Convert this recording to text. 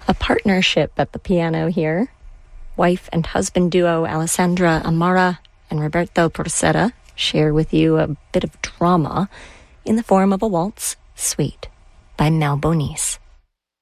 A partnership at the piano here. Wife and husband duo Alessandra Amara and Roberto Porcetta share with you a bit of drama in the form of a waltz, Sweet, by Mel Bonis.